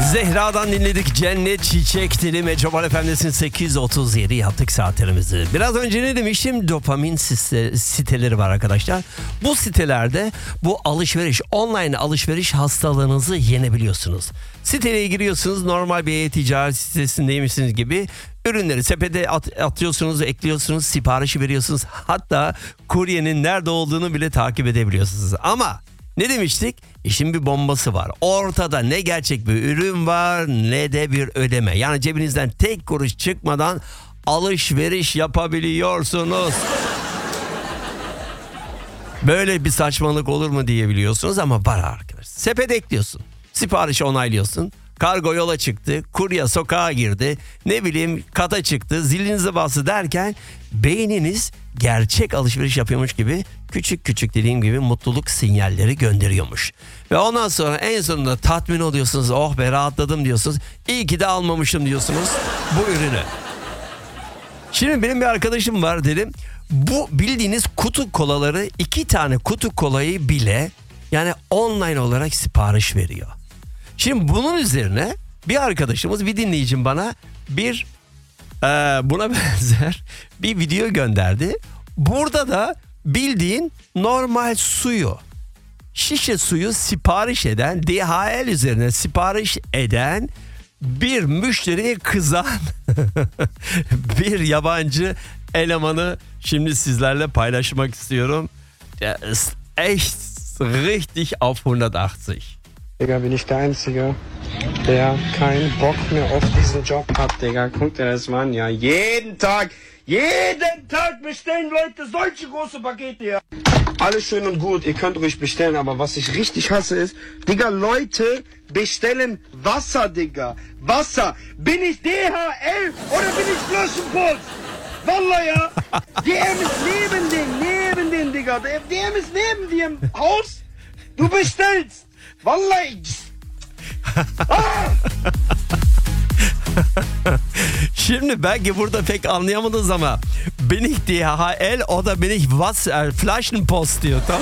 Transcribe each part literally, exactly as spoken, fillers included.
Zehra'dan dinledik Cennet Çiçek Dili. Metropol F M'desin, sekiz otuz yedi yaptık saatlerimizi. Biraz önce ne demiştim? Dopamin site, siteleri var arkadaşlar. Bu sitelerde bu alışveriş, online alışveriş hastalığınızı yenebiliyorsunuz. Siteye giriyorsunuz, normal bir e-ticaret sitesindeymişsiniz gibi. Ürünleri sepete at, atıyorsunuz, ekliyorsunuz, siparişi veriyorsunuz. Hatta kuryenin nerede olduğunu bile takip edebiliyorsunuz. Ama ne demiştik? İşin bir bombası var. Ortada ne gerçek bir ürün var ne de bir ödeme. Yani cebinizden tek kuruş çıkmadan alışveriş yapabiliyorsunuz. Böyle bir saçmalık olur mu diyebiliyorsunuz ama var arkadaşlar. Sepete ekliyorsun. Siparişi onaylıyorsun. Kargo yola çıktı. Kurye sokağa girdi. Ne bileyim kata çıktı. Zilinize bastı derken beyniniz gerçek alışveriş yapıyormuş gibi küçük küçük dediğim gibi mutluluk sinyalleri gönderiyormuş. Ve ondan sonra en sonunda tatmin oluyorsunuz. Oh be rahatladım diyorsunuz. İyi ki de almamışım diyorsunuz bu ürünü. Şimdi benim bir arkadaşım var dedim. Bu bildiğiniz kutu kolaları, iki tane kutu kolayı bile yani online olarak sipariş veriyor. Şimdi bunun üzerine bir arkadaşımız, bir dinleyicim bana bir e, buna benzer bir video gönderdi. Burada da bildiğin normal suyu, şişe suyu sipariş eden, D H L üzerine sipariş eden bir müşteriye kızan bir yabancı elemanı şimdi sizlerle paylaşmak istiyorum. Der ist echt richtig auf hundertachtzig. Digga, bin ich der Einzige, der keinen Bock mehr auf diesen Job hat, Digga. Guck dir das mal an, ja. Jeden Tag, jeden Tag bestellen Leute solche große Pakete, ja. Alles schön und gut, ihr könnt ruhig bestellen, aber was ich richtig hasse ist, Digga, Leute bestellen Wasser, Digga. Wasser. Bin ich D H L oder bin ich Flaschenpost? Vallahi ya. D M ist neben dem, neben dem, Digga. D M ist neben dir im Haus. Du bestellst. Vallahi. Şimdi belki burada pek anlayamadınız ama bin ich D H L o da bin ich Wasser, Flaschenpost diyor, tamam.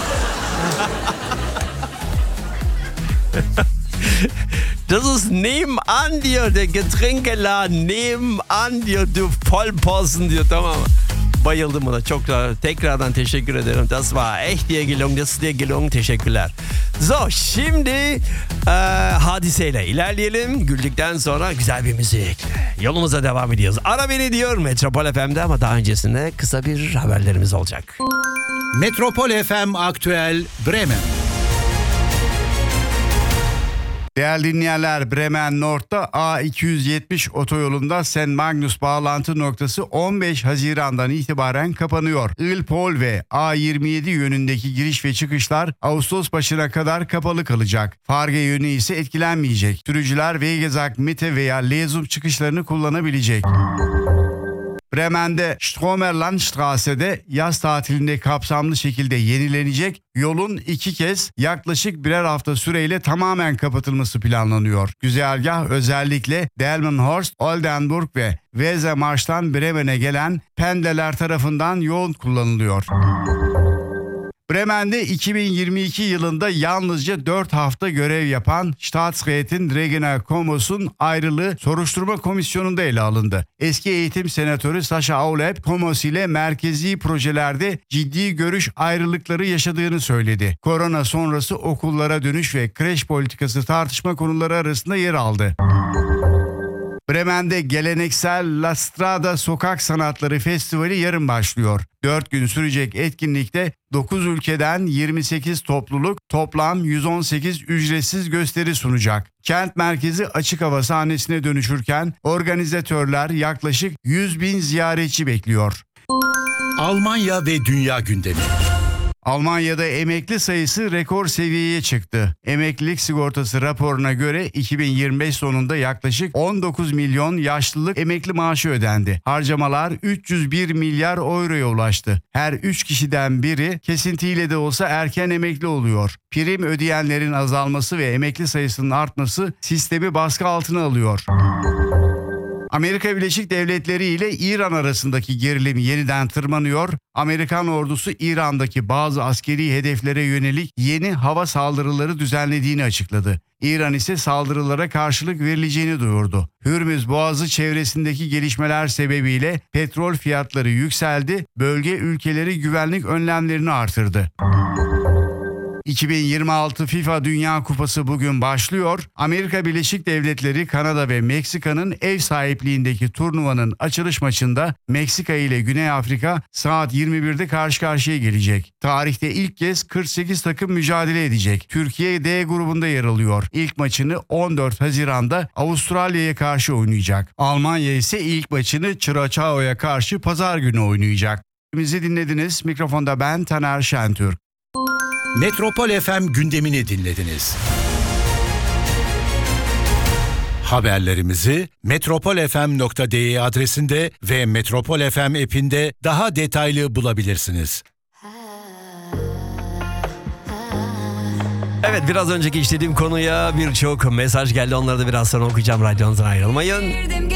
Das ist nebenan diyor, der Getränkeladen nebenan diyor, du Vollposten diyor, tamam mı? Bayıldım buna. Çok tekrardan teşekkür ederim. Das war echt dir gelungen. Das ist dir gelungen. Teşekkürler. So, şimdi e, hadiseyle ilerleyelim. Güldükten sonra güzel bir müzik. Yolumuza devam ediyoruz. Ara beni diyor Metropol F M'de ama daha öncesinde kısa bir haberlerimiz olacak. Metropol F M Aktüel Bremen. Değerli dinleyenler, Bremen Nord'da A iki yüz yetmiş otoyolunda Saint Magnus bağlantı noktası on beş Haziran'dan itibaren kapanıyor. İlpol ve A yirmi yedi yönündeki giriş ve çıkışlar Ağustos başına kadar kapalı kalacak. Farge yönü ise etkilenmeyecek. Sürücüler Wegesack Mitte veya Lezum çıkışlarını kullanabilecek. Bremen'de Stromerlandstrasse'de yaz tatilinde kapsamlı şekilde yenilenecek yolun iki kez yaklaşık birer hafta süreyle tamamen kapatılması planlanıyor. Güzergah özellikle Delmenhorst, Oldenburg ve Wesermarsch'tan Bremen'e gelen pendler tarafından yoğun kullanılıyor. Bremen'de iki bin yirmi iki yılında yalnızca dört hafta görev yapan Staatsrätin Regina Komos'un ayrılığı soruşturma komisyonunda ele alındı. Eski eğitim senatörü Sascha Aulep, Komos ile merkezi projelerde ciddi görüş ayrılıkları yaşadığını söyledi. Korona sonrası okullara dönüş ve kreş politikası tartışma konuları arasında yer aldı. Bremen'de geleneksel La Strada Sokak Sanatları Festivali yarın başlıyor. dört gün sürecek etkinlikte dokuz ülkeden yirmi sekiz topluluk toplam yüz on sekiz ücretsiz gösteri sunacak. Kent merkezi açık hava sahnesine dönüşürken organizatörler yaklaşık yüz bin ziyaretçi bekliyor. Almanya ve dünya gündemi. Almanya'da emekli sayısı rekor seviyeye çıktı. Emeklilik sigortası raporuna göre iki bin yirmi beş sonunda yaklaşık on dokuz milyon yaşlılık emekli maaşı ödendi. Harcamalar üç yüz bir milyar euroya ulaştı. Her üç kişiden biri kesintiyle de olsa erken emekli oluyor. Prim ödeyenlerin azalması ve emekli sayısının artması sistemi baskı altına alıyor. Amerika Birleşik Devletleri ile İran arasındaki gerilim yeniden tırmanıyor. Amerikan ordusu İran'daki bazı askeri hedeflere yönelik yeni hava saldırıları düzenlediğini açıkladı. İran ise saldırılara karşılık verileceğini duyurdu. Hürmüz Boğazı çevresindeki gelişmeler sebebiyle petrol fiyatları yükseldi, bölge ülkeleri güvenlik önlemlerini artırdı. iki bin yirmi altı FIFA Dünya Kupası bugün başlıyor. Amerika Birleşik Devletleri, Kanada ve Meksika'nın ev sahipliğindeki turnuvanın açılış maçında Meksika ile Güney Afrika saat yirmi birde karşı karşıya gelecek. Tarihte ilk kez kırk sekiz takım mücadele edecek. Türkiye D grubunda yer alıyor. İlk maçını on dört Haziran'da Avustralya'ya karşı oynayacak. Almanya ise ilk maçını Çuraçao'ya karşı pazar günü oynayacak. Bizi dinlediniz. Mikrofonda ben Taner Şentürk. Metropol F M gündemini dinlediniz. Haberlerimizi metropol f m nokta d e adresinde ve Metropol F M app'inde daha detaylı bulabilirsiniz. Evet, biraz önceki işlediğim konuya birçok mesaj geldi. Onları da biraz sonra okuyacağım. Radyonuzdan ayrılmayın.